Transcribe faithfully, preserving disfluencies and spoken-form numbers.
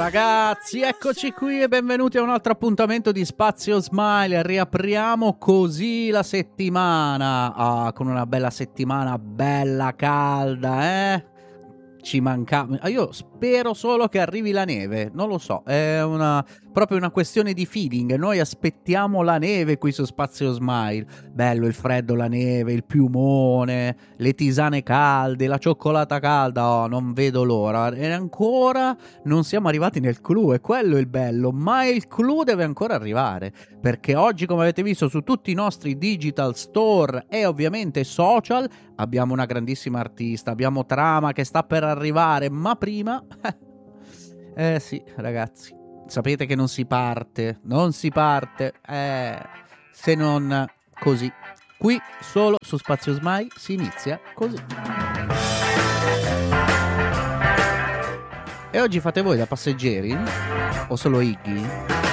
ragazzi, eccoci qui e benvenuti a un altro appuntamento di Spazio Smile. Riapriamo così la settimana, ah, con una bella settimana, bella calda, eh? Ci manca... Io spero solo che arrivi la neve, non lo so, è una... proprio una questione di feeling. Noi aspettiamo la neve qui su Spazio Smile. Bello il freddo, la neve, il piumone, le tisane calde, la cioccolata calda. Oh, non vedo l'ora. E ancora non siamo arrivati nel clou, e quello è il bello. Ma il clou deve ancora arrivare, perché oggi, come avete visto su tutti i nostri digital store e ovviamente social, abbiamo una grandissima artista, abbiamo Trama che sta per arrivare, ma prima... eh sì, ragazzi, sapete che non si parte, non si parte, eh, se non così. Qui solo su Spazio Smile si inizia così. E oggi fate voi da passeggeri? O solo Iggy?